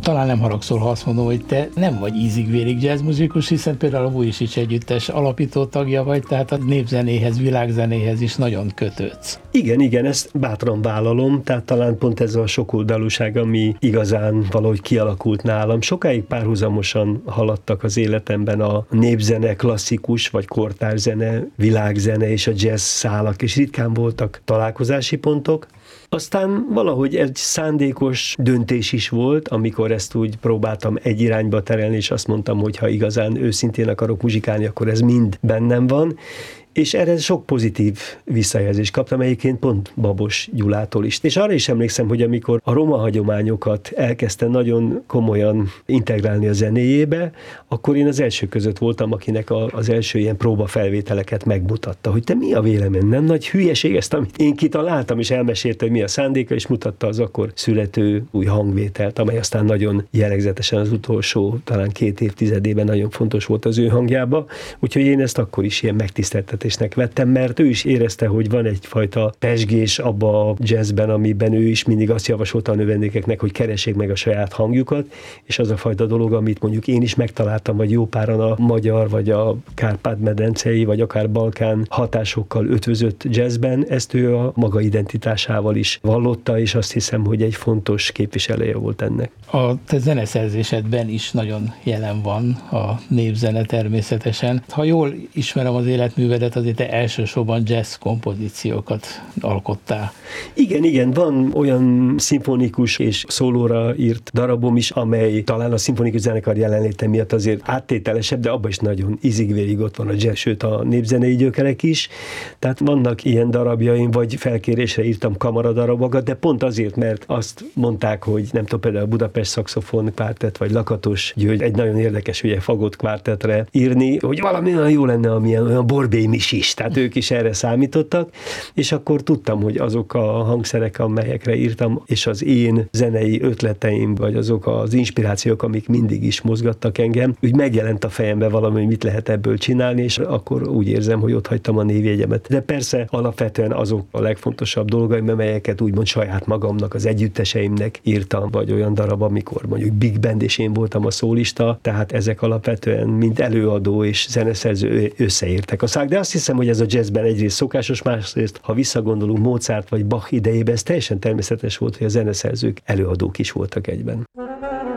talán nem haragszol, ha azt mondom, hogy te nem vagy ízig-vérig jazzmuzikus, hiszen például a Vujicic együttes alapító tagja vagy, tehát a népzenéhez, világzenéhez is nagyon kötődsz. Igen, ezt bátran vállalom, tehát talán pont ez a sokoldalúság, ami igazán valahogy kialakult nálam. Sokáig párhuzamosan haladtak az életemben a népzene, klasszikus vagy kortárzene, világzene és a jazz szálak, és ritkán voltak találkozási pontok. Aztán valahogy egy szándékos döntés is volt, amikor ezt úgy próbáltam egy irányba terelni, és azt mondtam, hogy ha igazán őszintén akarok muzsikálni, akkor ez mind bennem van, és erre sok pozitív visszajelzést kaptam, egyébként pont Babos Gyulától is. És arra is emlékszem, hogy amikor a roma hagyományokat elkezdte nagyon komolyan integrálni a zenéjébe, akkor én az első között voltam, akinek az első ilyen próbafelvételeket megmutatta, hogy te mi a vélemény, nem nagy hülyeség ezt, amit én kitaláltam, és elmesélte, hogy mi a szándéka, és mutatta az akkor születő új hangvételt, amely aztán nagyon jellegzetesen az utolsó, talán 2 évtizedében nagyon fontos volt az ő hangjába, úgyhogy én ezt akkor is ilyen megtiszteltetésnek vettem, mert ő is érezte, hogy van egyfajta pezsgés abba a jazzben, amiben ő is mindig azt javasolta a növendékeknek, hogy keressék meg a saját hangjukat, és az a fajta dolog, amit mondjuk én is megtaláltam, vagy jó páran a magyar, vagy a Kárpát-medencei, vagy akár Balkán hatásokkal ötvözött jazzben, ezt ő a maga identitásával is vallotta, és azt hiszem, hogy egy fontos képviselője volt ennek. A te zeneszerzésedben is nagyon jelen van a népzene természetesen. Ha jól ismerem az életművedet, azért te elsősorban jazz kompozíciókat alkottál. Igen, van olyan szimfonikus és szólóra írt darabom is, amely talán a szimfonikus zenekar jelenléte miatt azért áttételesebb, de abban is nagyon ízig-vérig ott van a jazz, sőt a népzenei gyökerek is. Tehát vannak ilyen darabjaim, vagy felkérésre írtam kamaradarabokat, de pont azért, mert azt mondták, hogy nem tudom, például a Budapest szaxofon kvártett, vagy Lakatos György egy nagyon érdekes ugye fagott kvártettre írni, hogy valami olyan jó lenne, amilyen olyan Borbély Misis, tehát ők is erre számítottak, és akkor tudtam, hogy azok a hangszerek, amelyekre írtam, és az én zenei ötleteim, vagy azok az inspirációk, amik mindig is mozgattak engem, úgy megjelent a fejembe valami, hogy mit lehet ebből csinálni, és akkor úgy érzem, hogy ott hagytam a névjegyemet. De persze alapvetően azok a legfontosabb dolgaim, amelyeket úgymond saját magamnak, az együtteseimnek írtam, vagy olyan darab, amikor mondjuk big band, és én voltam a szólista, tehát ezek alapvetően mind előadó és zeneszerző összeértek a szák, de azt hiszem, hogy ez a jazzben egyrészt szokásos, másrészt, ha visszagondolunk Mozart vagy Bach idejében, ez teljesen természetes volt, hogy a zeneszerzők előadók is voltak egyben.